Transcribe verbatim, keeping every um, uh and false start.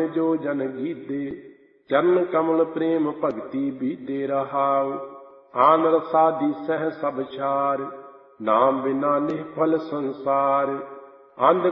ਮਨ ਜੋ ਜਨ ਗੀਦੇ, ਚਰਨ ਕਮਲ ਪ੍ਰੇਮ ਭਗਤੀ ਬੀਦੇ ਰਹਾਉ। ਆਨ ਰਸਾਦੀ ਸਹਿ ਸਭ ਛਾਰ, ਨਾਮ ਬਿਨਾ ਨਿਹਫਲ ਸੰਸਾਰ। ਅੰਧ